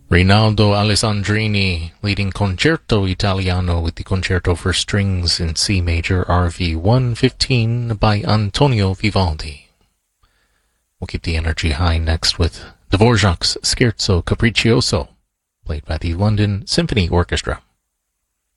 Rinaldo Alessandrini leading Concerto Italiano with the Concerto for Strings in C Major RV 115 by Antonio Vivaldi. We'll keep the energy high next with Dvorak's Scherzo Capriccioso, played by the London Symphony Orchestra.